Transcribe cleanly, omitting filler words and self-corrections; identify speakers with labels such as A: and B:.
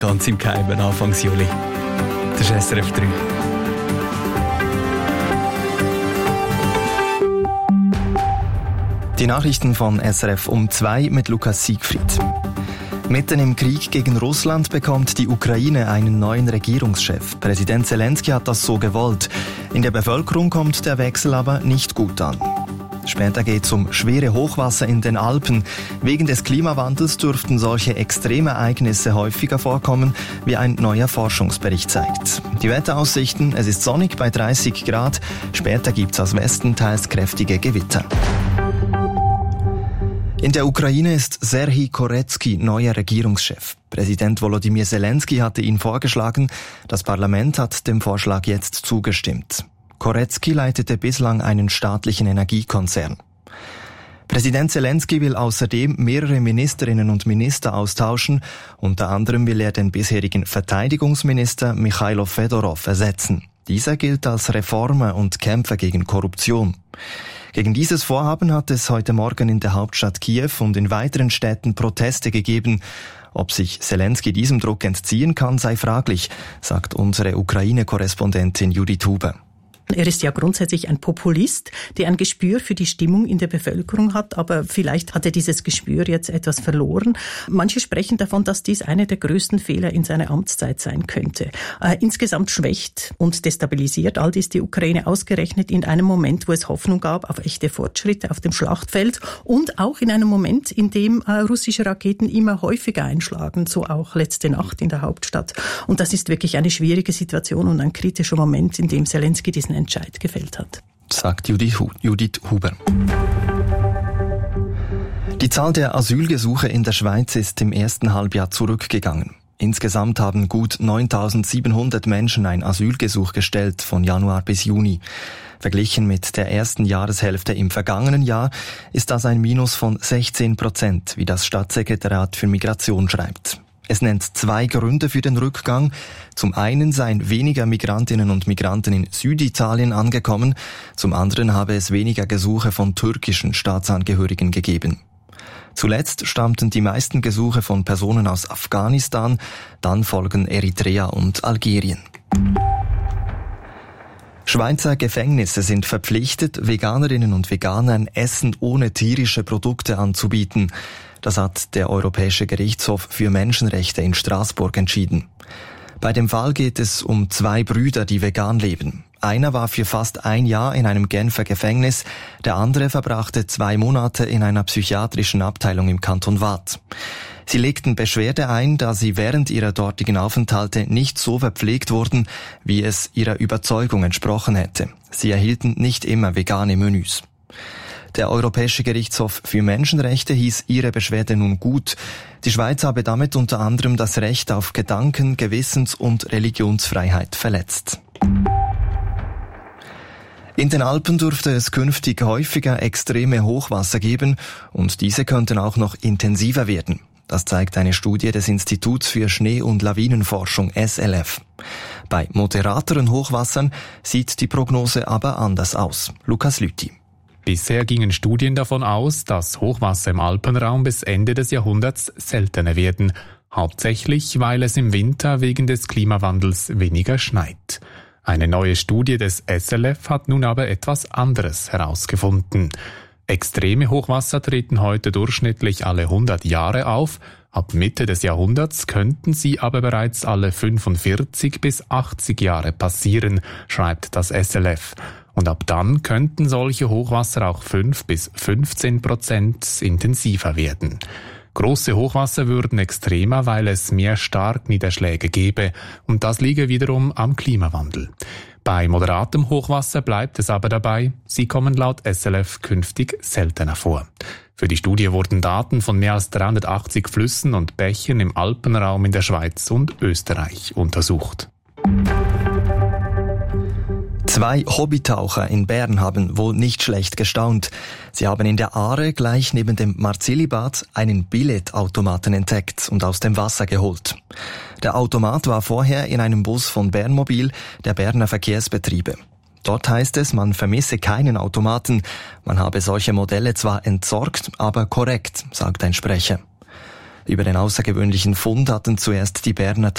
A: Ganz im Geheimen, Anfangs Juli. Das ist SRF 3.
B: Die Nachrichten von SRF um 2 mit Lukas Siegfried. Mitten im Krieg gegen Russland bekommt die Ukraine einen neuen Regierungschef. Präsident Zelensky hat das so gewollt. In der Bevölkerung kommt der Wechsel aber nicht gut an. Später geht es um schwere Hochwasser in den Alpen. Wegen des Klimawandels dürften solche Extremereignisse häufiger vorkommen, wie ein neuer Forschungsbericht zeigt. Die Wetteraussichten: Es ist sonnig bei 30 Grad. Später gibt es aus Westen teils kräftige Gewitter. In der Ukraine ist Serhij Koretsky neuer Regierungschef. Präsident Volodymyr Zelensky hatte ihn vorgeschlagen. Das Parlament hat dem Vorschlag jetzt zugestimmt. Koretsky leitete bislang einen staatlichen Energiekonzern. Präsident Zelensky will außerdem mehrere Ministerinnen und Minister austauschen. Unter anderem will er den bisherigen Verteidigungsminister Michailo Fedorov ersetzen. Dieser gilt als Reformer und Kämpfer gegen Korruption. Gegen dieses Vorhaben hat es heute Morgen in der Hauptstadt Kiew und in weiteren Städten Proteste gegeben. Ob sich Zelensky diesem Druck entziehen kann, sei fraglich, sagt unsere Ukraine-Korrespondentin Judith Huber.
C: Er ist ja grundsätzlich ein Populist, der ein Gespür für die Stimmung in der Bevölkerung hat, aber vielleicht hat er dieses Gespür jetzt etwas verloren. Manche sprechen davon, dass dies einer der größten Fehler in seiner Amtszeit sein könnte. Insgesamt schwächt und destabilisiert all dies die Ukraine ausgerechnet in einem Moment, wo es Hoffnung gab auf echte Fortschritte auf dem Schlachtfeld und auch in einem Moment, in dem russische Raketen immer häufiger einschlagen, so auch letzte Nacht in der Hauptstadt. Und das ist wirklich eine schwierige Situation und ein kritischer Moment, in dem Zelensky diesen Entscheid gefällt hat.
B: Sagt Judith Huber. Die Zahl der Asylgesuche in der Schweiz ist im ersten Halbjahr zurückgegangen. Insgesamt haben gut 9.700 Menschen ein Asylgesuch gestellt von Januar bis Juni. Verglichen mit der ersten Jahreshälfte im vergangenen Jahr ist das ein Minus von 16%, wie das Staatssekretariat für Migration schreibt. Es nennt 2 Gründe für den Rückgang. Zum einen seien weniger Migrantinnen und Migranten in Süditalien angekommen, zum anderen habe es weniger Gesuche von türkischen Staatsangehörigen gegeben. Zuletzt stammten die meisten Gesuche von Personen aus Afghanistan, dann folgen Eritrea und Algerien. Schweizer Gefängnisse sind verpflichtet, Veganerinnen und Veganern Essen ohne tierische Produkte anzubieten. Das hat der Europäische Gerichtshof für Menschenrechte in Straßburg entschieden. Bei dem Fall geht es um 2 Brüder, die vegan leben. Einer war für fast ein Jahr in einem Genfer Gefängnis, der andere verbrachte 2 Monate in einer psychiatrischen Abteilung im Kanton Waadt. Sie legten Beschwerde ein, da sie während ihrer dortigen Aufenthalte nicht so verpflegt wurden, wie es ihrer Überzeugung entsprochen hätte. Sie erhielten nicht immer vegane Menüs. Der Europäische Gerichtshof für Menschenrechte hieß ihre Beschwerde nun gut. Die Schweiz habe damit unter anderem das Recht auf Gedanken-, Gewissens- und Religionsfreiheit verletzt. In den Alpen dürfte es künftig häufiger extreme Hochwasser geben und diese könnten auch noch intensiver werden. Das zeigt eine Studie des Instituts für Schnee- und Lawinenforschung SLF. Bei moderateren Hochwassern sieht die Prognose aber anders aus. Lukas Lüthi.
D: Bisher gingen Studien davon aus, dass Hochwasser im Alpenraum bis Ende des Jahrhunderts seltener werden, hauptsächlich weil es im Winter wegen des Klimawandels weniger schneit. Eine neue Studie des SLF hat nun aber etwas anderes herausgefunden. Extreme Hochwasser treten heute durchschnittlich alle 100 Jahre auf, ab Mitte des Jahrhunderts könnten sie aber bereits alle 45 bis 80 Jahre passieren, schreibt das SLF. Und ab dann könnten solche Hochwasser auch 5 bis 15% intensiver werden. Große Hochwasser würden extremer, weil es mehr Starkniederschläge gäbe und das liege wiederum am Klimawandel. Bei moderatem Hochwasser bleibt es aber dabei, sie kommen laut SLF künftig seltener vor. Für die Studie wurden Daten von mehr als 380 Flüssen und Bächen im Alpenraum in der Schweiz und Österreich untersucht.
B: 2 Hobbytaucher in Bern haben wohl nicht schlecht gestaunt. Sie haben in der Aare gleich neben dem Marzilli-Bad einen Billetautomaten entdeckt und aus dem Wasser geholt. Der Automat war vorher in einem Bus von Bernmobil, der Berner Verkehrsbetriebe. Dort heißt es, man vermisse keinen Automaten. Man habe solche Modelle zwar entsorgt, aber korrekt, sagt ein Sprecher. Über den außergewöhnlichen Fund hatten zuerst die Berner